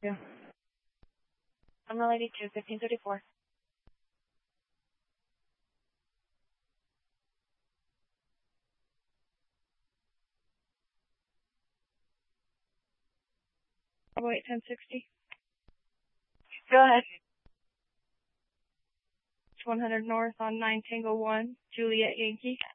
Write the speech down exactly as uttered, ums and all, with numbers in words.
Yeah. I'm the lady two, fifteen thirty-four. Bravo eight ten sixty. Go ahead. It's one hundred north on nine Tango one, Juliet Yankee.